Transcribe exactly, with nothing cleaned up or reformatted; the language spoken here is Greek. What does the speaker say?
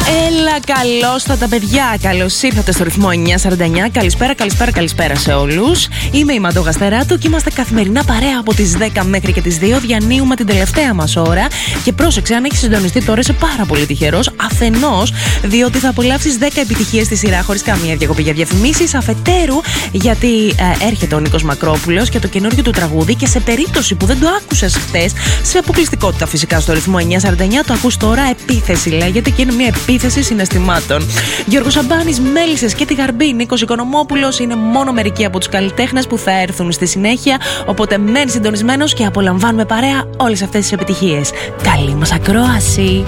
Έλα, καλώς τα τα παιδιά. Καλώς ήρθατε στο ρυθμό εννιά σαράντα εννιά. Καλησπέρα, καλησπέρα, καλησπέρα σε όλους. Είμαι η Μαντώ Γαστεράτου και είμαστε καθημερινά παρέα από τις δέκα μέχρι και τις δύο. Διανύουμε την τελευταία μας ώρα. Και πρόσεξε, αν έχεις συντονιστεί τώρα, είσαι πάρα πολύ τυχερός. Αφενός, διότι θα απολαύσεις δέκα επιτυχίες στη σειρά χωρίς καμία διακοπή για διαφημίσεις. Αφετέρου, γιατί ε, έρχεται ο Νίκος Μακρόπουλος και το καινούργιο του τραγούδι. Και σε περίπτωση που δεν το άκουσες χτες, σε αποκλειστικότητα φυσικά στο ρυθμό εννιά σαράντα εννιά, το ακούς τώρα. Επίθεση λέγεται και είναι μια επίθεση συναισθημάτων. Γιώργος Σαμπάνης, Μέλισσες και τη Γαρμπή. Νίκος Οικονομόπουλος είναι μόνο μερικοί από τους καλλιτέχνες που θα έρθουν στη συνέχεια. Οπότε μένει συντονισμένος και απολαμβάνουμε παρέα όλες αυτές τις επιτυχίες. Καλή μας ακρόαση!